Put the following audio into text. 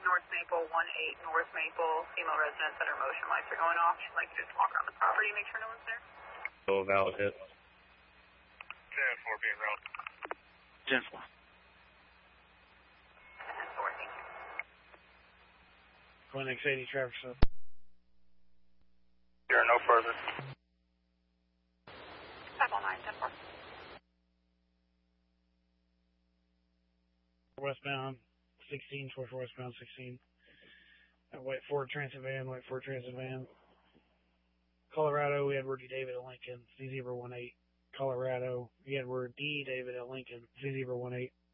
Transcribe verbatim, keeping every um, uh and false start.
North Maple, one eight North Maple, female resident said her motion lights are going off. She'd like to just walk around the property, make sure no one's there. So valid hit. ten four being routed. ten four. ten four, thank you. One X eighty traffic stop. There are no further. five one nine, ten four. Westbound sixteen, towards westbound sixteen. Uh, white Ford Transit van, white Ford Transit van. Colorado, Edward D. David at Lincoln, C zero one eight. Colorado, Edward D. David at Lincoln, C zero one eight.